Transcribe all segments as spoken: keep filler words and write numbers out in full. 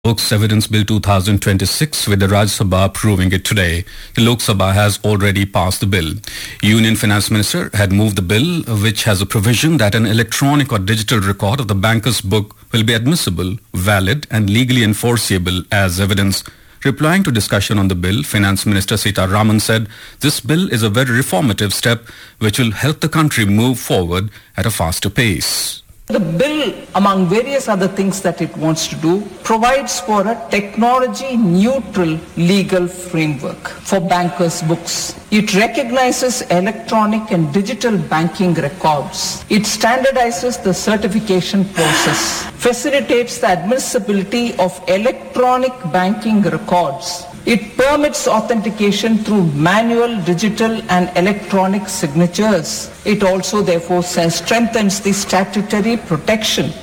Books Evidence Bill two thousand twenty-six with the Rajya Sabha approving it today. The Lok Sabha has already passed the bill. Union Finance Minister had moved the bill, which has a provision that an electronic or digital record of the banker's book will be admissible, valid and legally enforceable as evidence. Replying to discussion on the bill, Finance Minister Sitaraman said this bill is a very reformative step which will help the country move forward at a faster pace. The bill, among various other things that it wants to do, provides for a technology-neutral legal framework for bankers' books. It recognizes electronic and digital banking records. It standardizes the certification process, facilitates the admissibility of electronic banking records. It permits authentication through manual, digital and electronic signatures. It also therefore strengthens the statutory protection.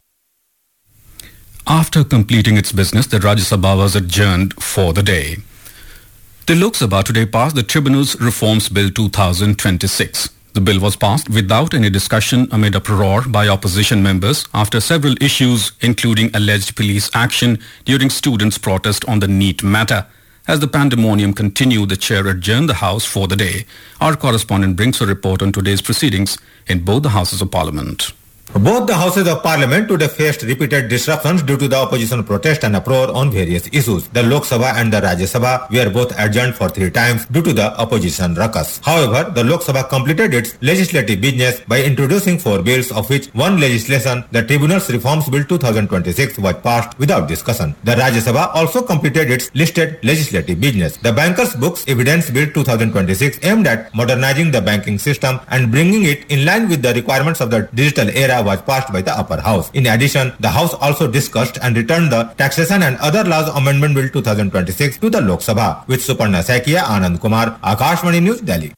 After completing its business, the Rajya Sabha was adjourned for the day. The Lok Sabha today passed the Tribunals Reforms Bill two thousand twenty-six. The bill was passed without any discussion amid uproar by opposition members after several issues, including alleged police action during students' protest on the NEET matter. As the pandemonium continued, the chair adjourned the House for the day. Our correspondent brings a report on today's proceedings in both the Houses of Parliament. Both the Houses of Parliament today faced repeated disruptions due to the opposition protest and uproar on various issues. The Lok Sabha and the Rajya Sabha were both adjourned for three times due to the opposition ruckus. However, the Lok Sabha completed its legislative business by introducing four bills, of which one legislation, the Tribunals Reforms Bill two thousand twenty-six, was passed without discussion. The Rajya Sabha also completed its listed legislative business. The Bankers' Books Evidence Bill two thousand twenty-six aimed at modernizing the banking system and bringing it in line with the requirements of the digital era was passed by the upper house. In addition, the house also discussed and returned the Taxation and Other Laws Amendment Bill two thousand twenty-six to the Lok Sabha. With Suparna Saikia, Anand Kumar, Akashvani News, Delhi.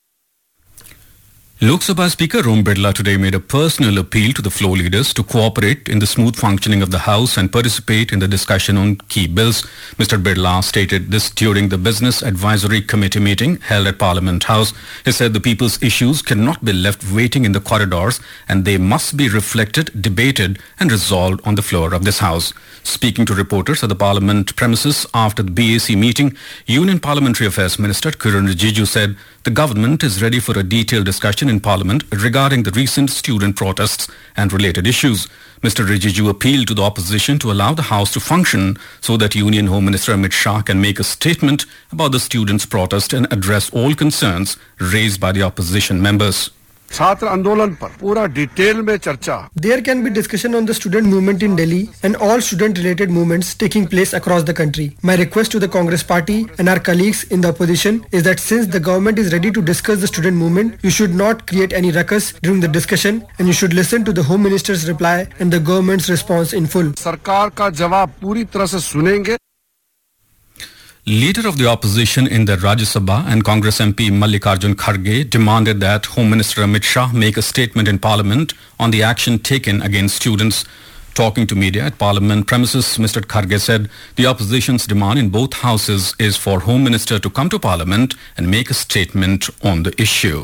Lok Sabha Speaker Om Birla today made a personal appeal to the floor leaders to cooperate in the smooth functioning of the House and participate in the discussion on key bills. Mister Birla stated this during the Business Advisory Committee meeting held at Parliament House. He said the people's issues cannot be left waiting in the corridors and they must be reflected, debated and resolved on the floor of this House. Speaking to reporters at the Parliament premises after the B A C meeting, Union Parliamentary Affairs Minister Kiran Rijiju said the government is ready for a detailed discussion in Parliament regarding the recent student protests and related issues. Mister Rijiju appealed to the opposition to allow the House to function so that Union Home Minister Amit Shah can make a statement about the students' protest and address all concerns raised by the opposition members. छात्र आंदोलन पर पूरा detail में चर्चा. There can be discussion on the student movement in Delhi and all student-related movements taking place across the country. My request to the Congress Party and our colleagues in the opposition is that since the government is ready to discuss the student movement, you should not create any ruckus during the discussion and you should listen to the Home Minister's reply and the government's response in full. सरकार का जवाब पूरी तरह से सुनेंगे. Leader of the opposition in the Rajya Sabha and Congress M P Mallikarjun Kharge demanded that Home Minister Amit Shah make a statement in Parliament on the action taken against students. Talking to media at Parliament premises, Mister Kharge said the opposition's demand in both houses is for Home Minister to come to Parliament and make a statement on the issue.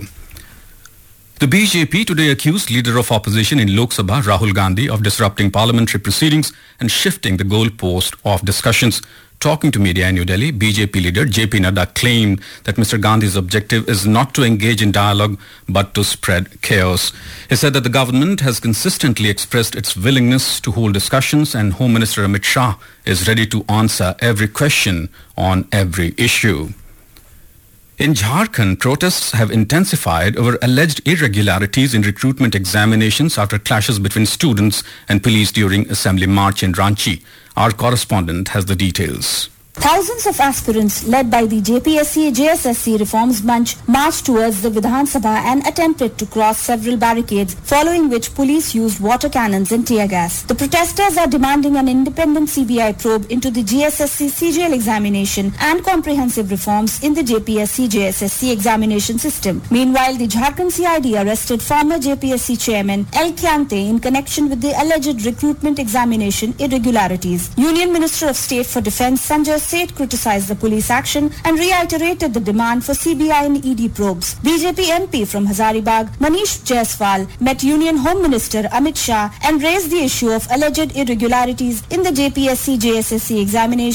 The B J P today accused Leader of Opposition in Lok Sabha, Rahul Gandhi, of disrupting parliamentary proceedings and shifting the goalpost of discussions. Talking to media in New Delhi, B J P leader J P Nadda claimed that Mister Gandhi's objective is not to engage in dialogue but to spread chaos. He said that the government has consistently expressed its willingness to hold discussions and Home Minister Amit Shah is ready to answer every question on every issue. In Jharkhand, protests have intensified over alleged irregularities in recruitment examinations after clashes between students and police during Assembly March in Ranchi. Our correspondent has the details. Thousands of aspirants led by the J P S C J S S C Reforms Munch marched towards the Vidhan Sabha and attempted to cross several barricades, following which police used water cannons and tear gas. The protesters are demanding an independent C B I probe into the J S S C C G L examination and comprehensive reforms in the J P S C J S S C examination system. Meanwhile, the Jharkhand C I D arrested former J P S C chairman L. Kyante in connection with the alleged recruitment examination irregularities. Union Minister of State for Defence Sanjay Seth criticized the police action and reiterated the demand for C B I and E D probes. B J P M P from Hazaribagh, Manish Jaiswal, met Union Home Minister Amit Shah and raised the issue of alleged irregularities in the J P S C J S S C examination